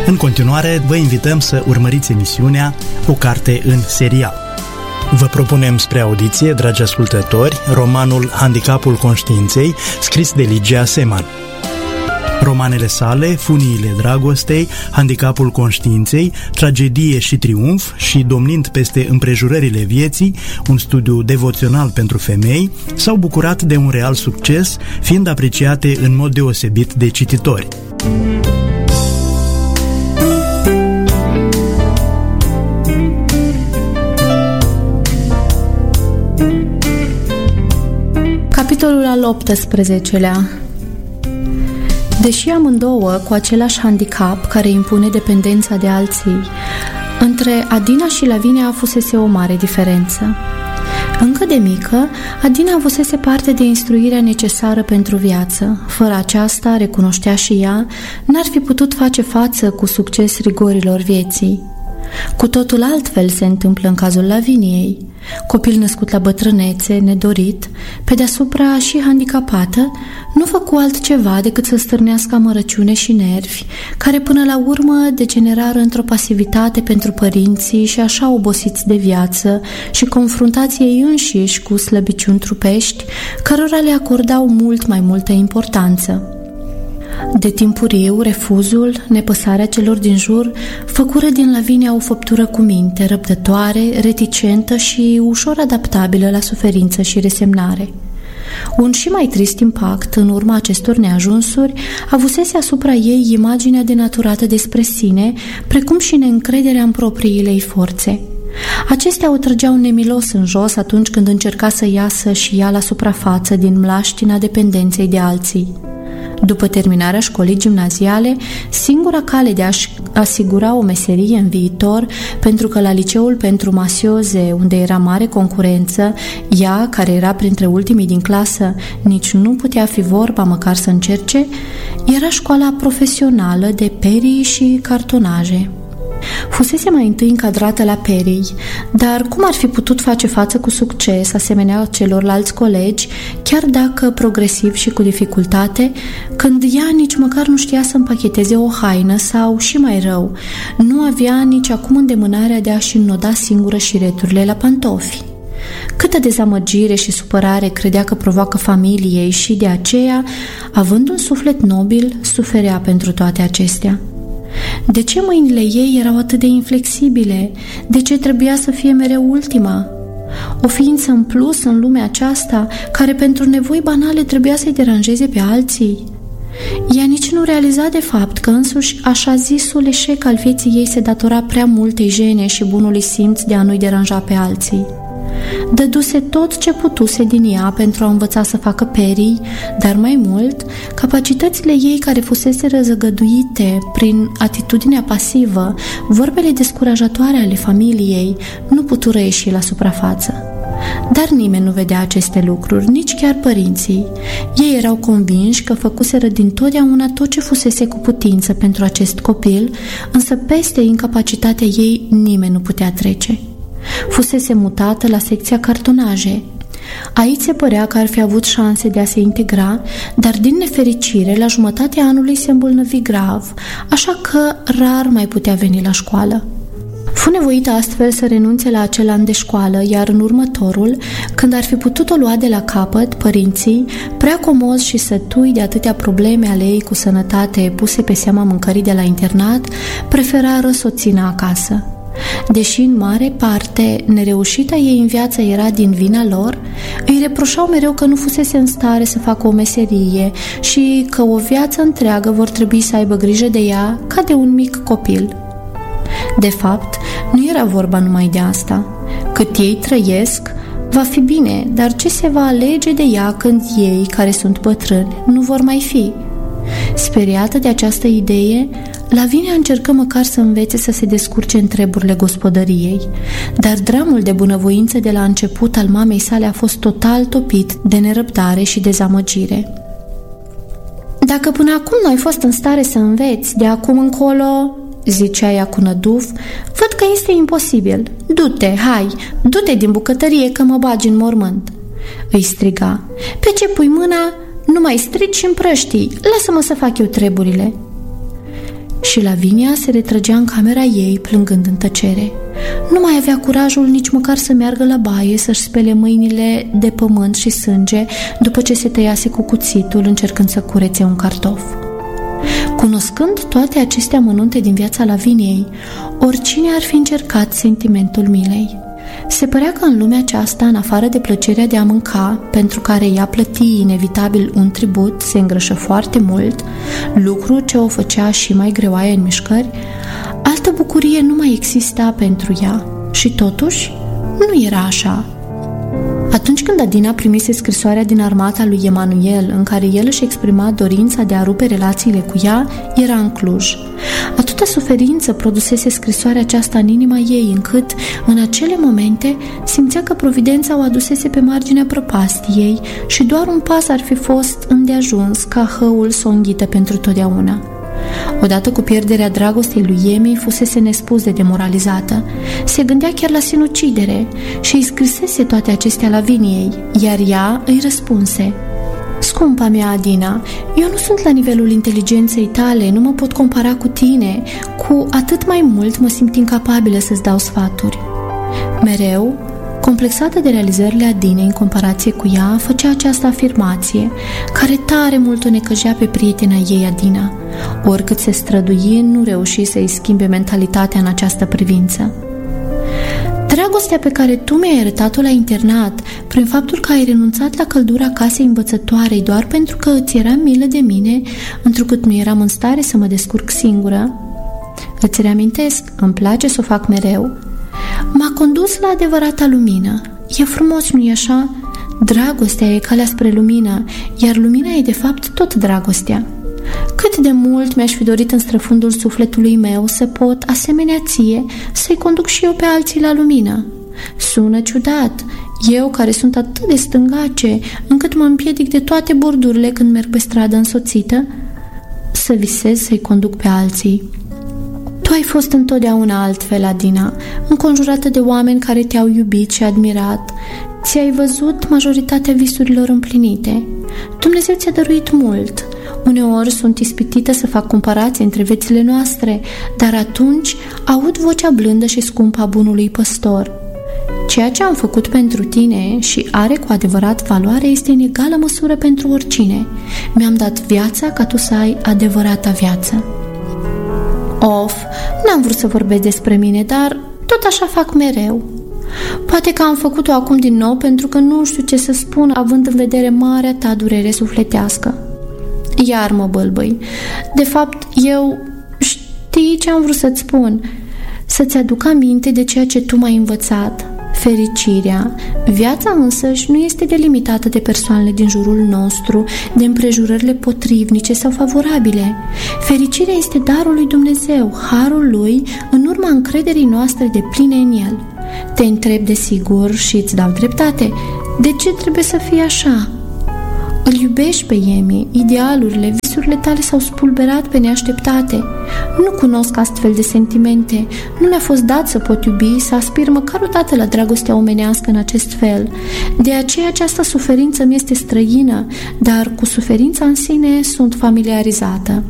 În continuare, vă invităm să urmăriți emisiunea O carte în serial. Vă propunem spre audiție, dragi ascultători, romanul Handicapul conștiinței, scris de Ligia Seman. Romanele sale, Funiile dragostei, Handicapul conștiinței, Tragedie și triumf și Domnind peste împrejurările vieții, un studiu devoțional pentru femei, s-au bucurat de un real succes, fiind apreciate în mod deosebit de cititori. Capitolul al 18-lea. Deși amândouă cu același handicap care impune dependența de alții, între Adina și Lavinia fusese o mare diferență. Încă de mică, Adina avusese parte de instruirea necesară pentru viață. Fără aceasta, recunoștea și ea, n-ar fi putut face față cu succes rigorilor vieții. Cu totul altfel se întâmplă în cazul Laviniei. Copil născut la bătrânețe, nedorit, pe deasupra și handicapată, nu făcu altceva decât să stârnească amărăciune și nervi, care până la urmă degenerară într-o pasivitate pentru părinții și așa obosiți de viață și confruntați ei înșiși cu slăbiciuni trupești, cărora le acordau mult mai multă importanță. De timpuriu, refuzul, nepăsarea celor din jur făcură din Lavinia o făptură cu minte, răbdătoare, reticentă și ușor adaptabilă la suferință și resemnare. Un și mai trist impact, în urma acestor neajunsuri, avusese asupra ei imaginea denaturată despre sine, precum și neîncrederea în propriile ei forțe. Acestea o trăgeau nemilos în jos atunci când încerca să iasă și ea la suprafață din mlaștina dependenței de alții. După terminarea școlii gimnaziale, singura cale de a-și asigura o meserie în viitor, pentru că la liceul pentru masioze, unde era mare concurență, ea, care era printre ultimii din clasă, nici nu putea fi vorba măcar să încerce, era școala profesională de perii și cartonaje. Fusese mai întâi încadrată la perii, dar cum ar fi putut face față cu succes asemenea celorlalți colegi, chiar dacă progresiv și cu dificultate, când ea nici măcar nu știa să împacheteze o haină sau, și mai rău, nu avea nici acum îndemânarea de a-și înnoda singură șireturile la pantofi. Câtă dezamăgire și supărare credea că provoacă familiei și de aceea, având un suflet nobil, suferea pentru toate acestea. De ce mâinile ei erau atât de inflexibile? De ce trebuia să fie mereu ultima? O ființă în plus în lumea aceasta, care pentru nevoi banale trebuia să-i deranjeze pe alții? Ea nici nu realiza de fapt că însuși așa zisul eșec al vieții ei se datora prea multei jene și bunului simț de a nu-i deranja pe alții. Dăduse tot ce putuse din ea pentru a învăța să facă perii, dar mai mult, capacitățile ei care fusese răzăgăduite prin atitudinea pasivă, vorbele descurajatoare ale familiei, nu putură ieși la suprafață. Dar nimeni nu vedea aceste lucruri, nici chiar părinții. Ei erau convinși că făcuseră dintotdeauna tot ce fusese cu putință pentru acest copil, însă peste incapacitatea ei nimeni nu putea trece. Fusese mutată la secția cartonaje. Aici se părea că ar fi avut șanse de a se integra, dar din nefericire, la jumătatea anului se îmbolnăvi grav, așa că rar mai putea veni la școală. Fu nevoită astfel să renunțe la acel an de școală, iar în următorul, când ar fi putut-o lua de la capăt, părinții, prea comozi și sătui de atâtea probleme ale ei cu sănătate puse pe seama mâncării de la internat, preferară să o țină acasă. Deși în mare parte nereușita ei în viață era din vina lor, îi reproșau mereu că nu fusese în stare să facă o meserie și că o viață întreagă vor trebui să aibă grijă de ea ca de un mic copil. De fapt, nu era vorba numai de asta. Cât ei trăiesc, va fi bine, dar ce se va alege de ea când ei, care sunt bătrâni, nu vor mai fi? Speriată de această idee, Lavinia încercă măcar să învețe să se descurce în treburile gospodăriei, dar dramul de bunăvoință de la început al mamei sale a fost total topit de nerăbdare și dezamăgire. Dacă până acum nu ai fost în stare să înveți, de acum încolo, zicea ea cu năduf, văd că este imposibil. Du-te, hai, du-te din bucătărie că mă bagi în mormânt. Îi striga. Pe ce pui mâna? Nu mai strici și împrăștii, lasă-mă să fac eu treburile. și Lavinia se retrăgea în camera ei, plângând în tăcere. Nu mai avea curajul nici măcar să meargă la baie, să-și spele mâinile de pământ și sânge după ce se tăiase cu cuțitul încercând să curețe un cartof. Cunoscând toate aceste amănunte din viața Laviniei, oricine ar fi încercat sentimentul milei. Se părea că în lumea aceasta, în afară de plăcerea de a mânca, pentru care ea plăti inevitabil un tribut, se îngrășă foarte mult, lucru ce o făcea și mai greoaie în mișcări, altă bucurie nu mai exista pentru ea. Și totuși, nu era așa. Atunci când Adina primise scrisoarea din armata lui Emanuel, în care el își exprima dorința de a rupe relațiile cu ea, era în Cluj. Atâta suferință produsese scrisoarea aceasta în inima ei, încât, în acele momente, simțea că providența o adusese pe marginea prăpastiei și doar un pas ar fi fost îndeajuns ca hăul să o înghită pentru totdeauna. Odată cu pierderea dragostei lui Emi, fusese nespus de demoralizată. Se gândea chiar la sinucidere și îi scrisese toate acestea Laviniei, iar ea îi răspunse: Scumpa mea Adina, eu nu sunt la nivelul inteligenței tale, nu mă pot compara cu tine, cu atât mai mult mă simt incapabilă să-ți dau sfaturi. Mereu, complexată de realizările Adinei în comparație cu ea, făcea această afirmație, care tare mult o necăjea pe prietena ei Adina. Oricât se strădui, nu reuși să-i schimbe mentalitatea în această privință. Dragostea pe care tu mi-ai arătat-o la internat, prin faptul că ai renunțat la căldura casei învățătoarei doar pentru că îți era milă de mine, întrucât nu eram în stare să mă descurc singură, îți reamintesc, îmi place să o fac mereu, m-a condus la adevărata lumină. E frumos, nu-i așa? Dragostea e calea spre lumină, iar lumina e de fapt tot dragostea. Cât de mult mi-aș fi dorit în străfundul sufletului meu să pot, asemenea ție, să-i conduc și eu pe alții la lumină. Sună ciudat, eu care sunt atât de stângace, încât mă împiedic de toate bordurile când merg pe stradă însoțită, să visez să-i conduc pe alții. Tu ai fost întotdeauna altfel, Adina, înconjurată de oameni care te-au iubit și admirat. Ți-ai văzut majoritatea visurilor împlinite. Dumnezeu ți-a dăruit mult. Uneori sunt ispitită să fac comparații între viețile noastre, dar atunci aud vocea blândă și scumpă a bunului păstor. Ceea ce am făcut pentru tine și are cu adevărat valoare este în egală măsură pentru oricine. Mi-am dat viața ca tu să ai adevărata viață. Of, n-am vrut să vorbesc despre mine, dar tot așa fac mereu. Poate că am făcut-o acum din nou pentru că nu știu ce să spun, având în vedere marea ta durere sufletească. Iar mă bâlbâi. De fapt, eu știi ce am vrut să-ți spun? Să-ți aduc aminte de ceea ce tu m-ai învățat. Fericirea. Viața însăși nu este delimitată de persoanele din jurul nostru, de împrejurările potrivnice sau favorabile. Fericirea este darul lui Dumnezeu, harul lui, în urma încrederii noastre depline în el. Te întreb desigur și îți dau dreptate. De ce trebuie să fie așa? Îl iubești pe Emi, idealurile, visurile tale s-au spulberat pe neașteptate. Nu cunosc astfel de sentimente, nu mi-a fost dat să pot iubi, să aspir măcar o dată la dragostea omenească în acest fel. De aceea această suferință mi este străină, dar cu suferința în sine sunt familiarizată.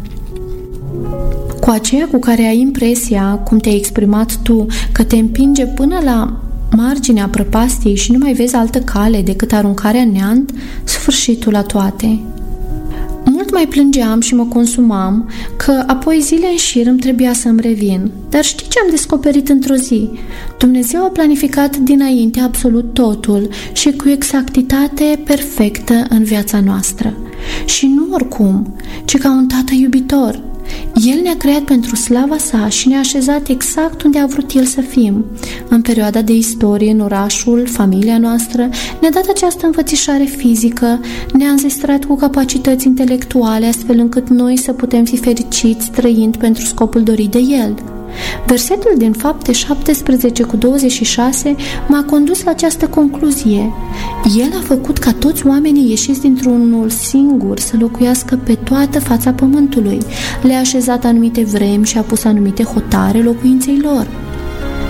Cu aceea cu care ai impresia, cum te-ai exprimat tu, că te împinge până la marginea prăpastiei și nu mai vezi altă cale decât aruncarea în neant, sfârșitul la toate. Mult mai plângeam și mă consumam că apoi zile în șir îmi trebuia să-mi revin. Dar știi ce am descoperit într-o zi? Dumnezeu a planificat dinainte absolut totul și cu exactitate perfectă în viața noastră. Și nu oricum, ci ca un tată iubitor. El ne-a creat pentru slava sa și ne-a așezat exact unde a vrut El să fim. În perioada de istorie, în orașul, familia noastră, ne-a dat această înfățișare fizică, ne-a înzestrat cu capacități intelectuale, astfel încât noi să putem fi fericiți trăind pentru scopul dorit de El. Versetul din Fapte 17:26 m-a condus la această concluzie. El a făcut ca toți oamenii ieșiți dintr-unul singur să locuiască pe toată fața pământului. Le-a așezat anumite vremi și a pus anumite hotare locuinței lor.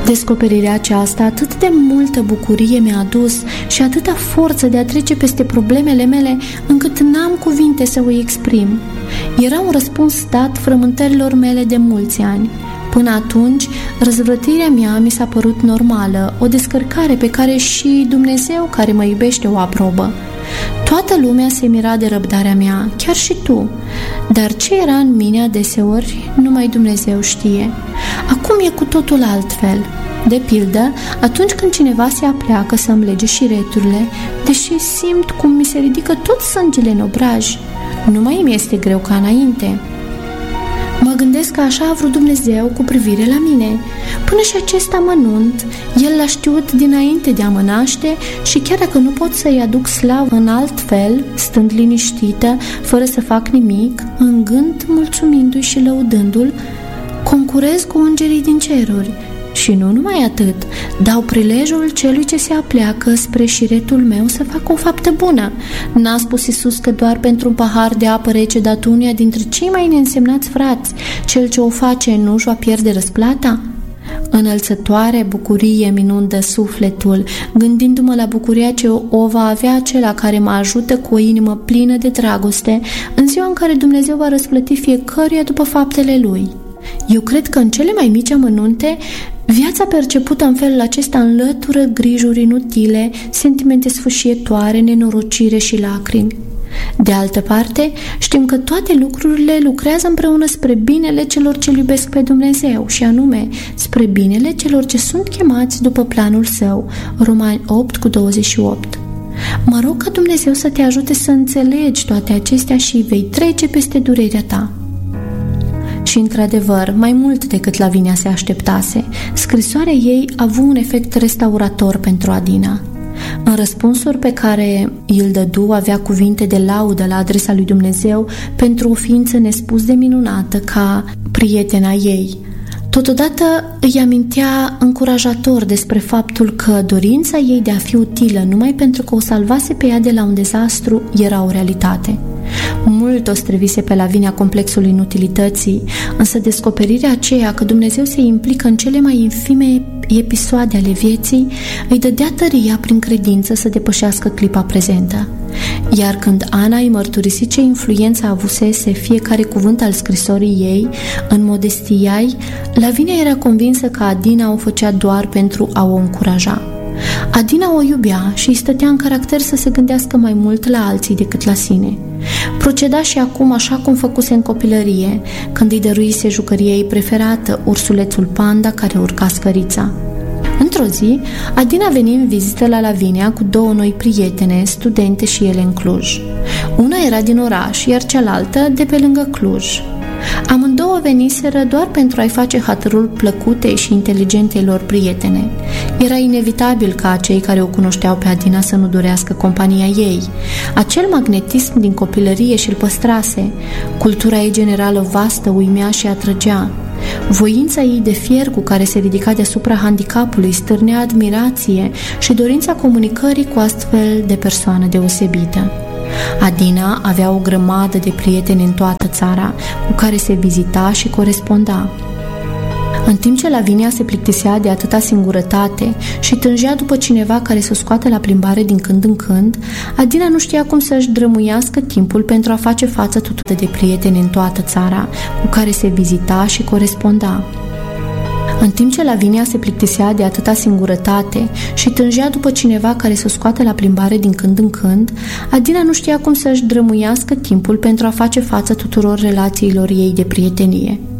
Descoperirea aceasta atât de multă bucurie mi-a adus și atâta forță de a trece peste problemele mele, încât n-am cuvinte să o exprim. Era un răspuns dat frământărilor mele de mulți ani. Până atunci, răzvrătirea mea mi s-a părut normală, o descărcare pe care și Dumnezeu care mă iubește o aprobă. Toată lumea se mira de răbdarea mea, chiar și tu, dar ce era în mine adeseori, numai Dumnezeu știe. Acum e cu totul altfel. De pildă, atunci când cineva se apleacă să-mi lege șireturile, deși simt cum mi se ridică tot sângele în obraj, nu mai mi este greu ca înainte. Mă gândesc că așa a vrut Dumnezeu cu privire la mine. Până și acest amănunt, El l-a știut dinainte de a mă naște și chiar dacă nu pot să-i aduc slavă în alt fel, stând liniștită, fără să fac nimic, în gând mulțumindu-i și lăudându-l, concurez cu îngerii din ceruri. Și nu numai atât, dau prilejul celui ce se apleacă spre șiretul meu să facă o faptă bună. N-a spus Iisus că doar pentru un pahar de apă rece dat unuia dintre cei mai neînsemnați frați, cel ce o face nu-și va pierde răsplata? Înălțătoare bucurie minundă sufletul, gândindu-mă la bucuria ce o va avea acela care mă ajută cu o inimă plină de dragoste în ziua în care Dumnezeu va răsplăti fiecăruia după faptele lui. Eu cred că în cele mai mici amănunte, viața percepută în felul acesta înlătură grijuri inutile, sentimente sfâșietoare, nenorocire și lacrimi. De altă parte, știm că toate lucrurile lucrează împreună spre binele celor ce iubesc pe Dumnezeu, și anume spre binele celor ce sunt chemați după planul Său. Romani 8:28. Mă rog ca Dumnezeu să te ajute să înțelegi toate acestea și vei trece peste durerea ta. Și într-adevăr, mai mult decât Lavinia se așteptase, scrisoarea ei a avut un efect restaurator pentru Adina. În răspunsuri pe care îl dădu avea cuvinte de laudă la adresa lui Dumnezeu pentru o ființă nespus de minunată ca prietena ei. Totodată îi amintea încurajator despre faptul că dorința ei de a fi utilă numai pentru că o salvase pe ea de la un dezastru era o realitate. Mult o străvise pe Lavinia complexul inutilității, însă descoperirea aceea că Dumnezeu se implică în cele mai infime episoade ale vieții îi dădea tăria prin credință să depășească clipa prezentă. Iar când Ana îi mărturisi ce influență avusese fiecare cuvânt al scrisorii ei, în modestia ei, Lavinia era convinsă că Adina o făcea doar pentru a o încuraja. Adina o iubea și îi stătea în caracter să se gândească mai mult la alții decât la sine. Proceda și acum așa cum făcuse în copilărie, când îi dăruise jucăria ei preferată, ursulețul Panda care urca scărița. Într-o zi, Adina veni în vizită la Lavinia cu două noi prietene, studente și ele în Cluj. Una era din oraș, iar cealaltă de pe lângă Cluj. Amândouă veniseră doar pentru a-i face hatărul plăcutei și inteligentei lor prietene. Era inevitabil ca cei care o cunoșteau pe Adina să nu dorească compania ei. Acel magnetism din copilărie și-l păstrase. Cultura ei generală vastă uimea și atrăgea. Voința ei de fier cu care se ridica deasupra handicapului stârnea admirație și dorința comunicării cu astfel de persoană deosebită. Adina avea o grămadă de prieteni în toată țara, cu care se vizita și coresponda. În timp ce Lavinia se plictisea de atâta singurătate și tângea după cineva care să o scoată la plimbare din când în când, Adina nu știa cum să-și drămuiască timpul pentru a face față tuturor de prieteni în toată țara, cu care se vizita și coresponda. În timp ce Lavinia se plictisea de atâta singurătate și tângea după cineva care să o scoată la plimbare din când în când, Adina nu știa cum să-și drămuiască timpul pentru a face față tuturor relațiilor ei de prietenie.